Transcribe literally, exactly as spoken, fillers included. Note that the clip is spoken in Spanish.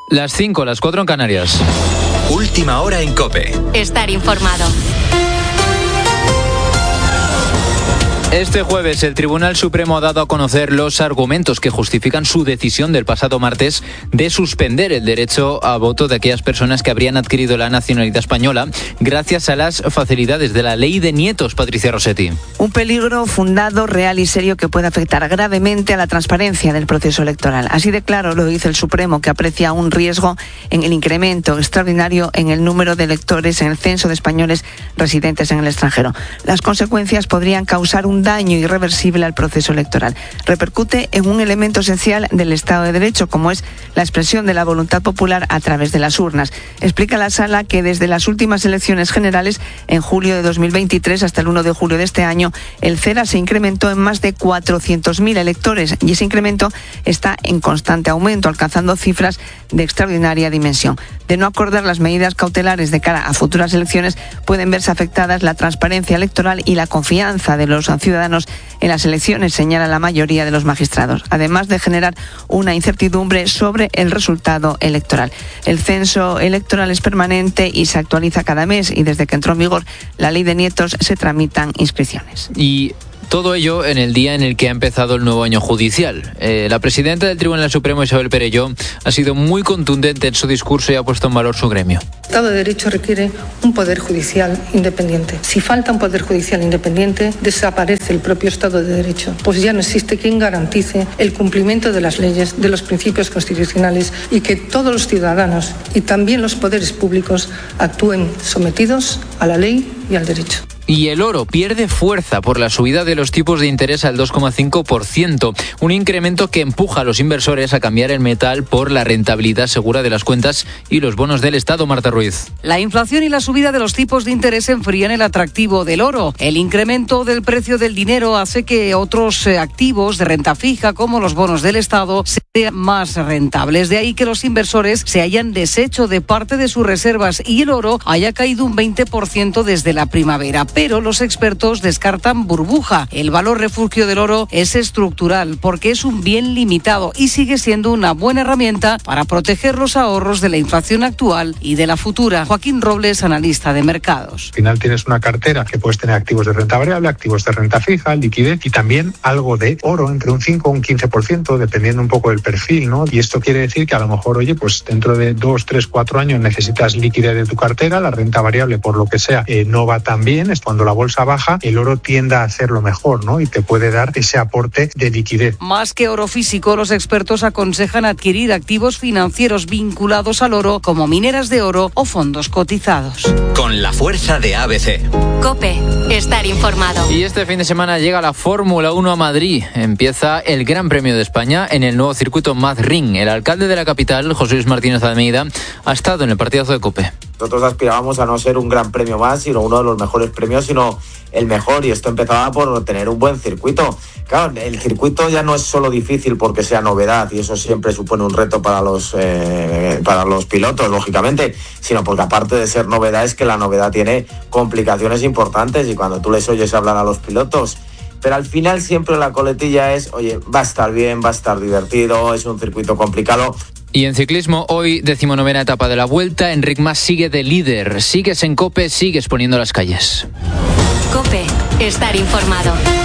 Las cinco, las cuatro en Canarias. Última hora en COPE. Estar informado. Este jueves el Tribunal Supremo ha dado a conocer los argumentos que justifican su decisión del pasado martes de suspender el derecho a voto de aquellas personas que habrían adquirido la nacionalidad española gracias a las facilidades de la ley de nietos. Patricia Rossetti. Un peligro fundado, real y serio que puede afectar gravemente a la transparencia del proceso electoral. Así de claro lo dice el Supremo, que aprecia un riesgo en el incremento extraordinario en el número de electores en el censo de españoles residentes en el extranjero. Las consecuencias podrían causar un daño irreversible al proceso electoral. Repercute en un elemento esencial del Estado de Derecho, como es la expresión de la voluntad popular a través de las urnas. Explica la Sala que desde las últimas elecciones generales, en julio de dos mil veintitrés hasta el uno de julio de este año, el CERA se incrementó en más de cuatrocientos mil electores y ese incremento está en constante aumento, alcanzando cifras de extraordinaria dimensión. De no acordar las medidas cautelares de cara a futuras elecciones, pueden verse afectadas la transparencia electoral y la confianza de los ciudadanos en las elecciones, señala la mayoría de los magistrados, además de generar una incertidumbre sobre el resultado electoral. El censo electoral es permanente y se actualiza cada mes, y desde que entró en vigor la ley de nietos se tramitan inscripciones. Y todo ello en el día en el que ha empezado el nuevo año judicial. Eh, la presidenta del Tribunal Supremo, Isabel Perelló, ha sido muy contundente en su discurso y ha puesto en valor su gremio. El Estado de Derecho requiere un poder judicial independiente. Si falta un poder judicial independiente, desaparece el propio Estado de Derecho, pues ya no existe quien garantice el cumplimiento de las leyes, de los principios constitucionales, y que todos los ciudadanos y también los poderes públicos actúen sometidos a la ley y al derecho. Y el oro pierde fuerza por la subida de los tipos de interés al dos coma cinco por ciento, un incremento que empuja a los inversores a cambiar el metal por la rentabilidad segura de las cuentas y los bonos del Estado. Marta Ruiz. La inflación y la subida de los tipos de interés enfrían el atractivo del oro. El incremento del precio del dinero hace que otros activos de renta fija, como los bonos del Estado, sean más rentables. De ahí que los inversores se hayan deshecho de parte de sus reservas y el oro haya caído un veinte por ciento desde la primavera. Pero los expertos descartan burbuja. El valor refugio del oro es estructural porque es un bien limitado y sigue siendo una buena herramienta para proteger los ahorros de la inflación actual y de la futura. Joaquín Robles, analista de mercados. Al final tienes una cartera que puedes tener activos de renta variable, activos de renta fija, liquidez y también algo de oro, entre un cinco y un quince por ciento, dependiendo un poco del perfil, ¿no? Y esto quiere decir que a lo mejor, oye, pues dentro de dos, tres, cuatro años necesitas liquidez de tu cartera, la renta variable, por lo que sea, eh, no va tan bien. Es cuando la bolsa baja, el oro tiende a hacerlo mejor, ¿no? Y te puede dar ese aporte de liquidez. Más que oro físico, los expertos aconsejan adquirir activos financieros vinculados al oro, como mineras de oro o fondos cotizados. Con la fuerza de A B C. COPE. Estar informado. Y este fin de semana llega la Fórmula uno a Madrid. Empieza el Gran Premio de España en el nuevo circuito Madrid. El alcalde de la capital, José Luis Martínez Almeida, ha estado en el partidazo de COPE. Nosotros aspirábamos a no ser un gran premio más, sino uno de los mejores premios, sino el mejor, y esto empezaba por tener un buen circuito. Claro, el circuito ya no es solo difícil porque sea novedad, y eso siempre supone un reto para los eh, para los pilotos, lógicamente, sino porque aparte de ser novedad, es que la novedad tiene complicaciones importantes, y cuando tú les oyes hablar a los pilotos, pero al final siempre la coletilla es, oye, va a estar bien, va a estar divertido, es un circuito complicado. Y en ciclismo, hoy decimonovena etapa de la Vuelta, Enric Mas sigue de líder. Sigues en COPE, sigues poniendo las calles. COPE. Estar informado.